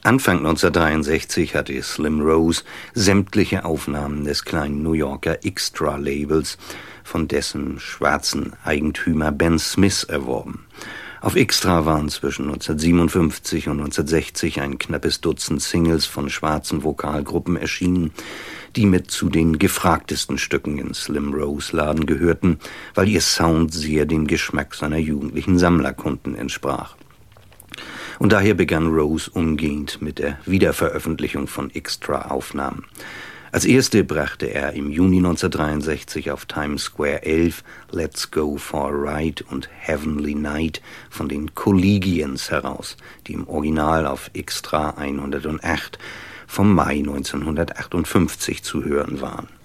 Anfang 1963 hatte Slim Rose sämtliche Aufnahmen des kleinen New Yorker Xtra-Labels von dessen schwarzen Eigentümer Ben Smith erworben. Auf Xtra waren zwischen 1957 und 1960 ein knappes Dutzend Singles von schwarzen Vokalgruppen erschienen, die mit zu den gefragtesten Stücken in Slim Rose Laden gehörten, weil ihr Sound sehr dem Geschmack seiner jugendlichen Sammlerkunden entsprach. Und daher begann Rose umgehend mit der Wiederveröffentlichung von Xtra-Aufnahmen. Als erste brachte er im Juni 1963 auf Times Square 11 Let's Go for a Ride und Heavenly Night von den Collegians heraus, die im Original auf Xtra 108 vom Mai 1958 zu hören waren.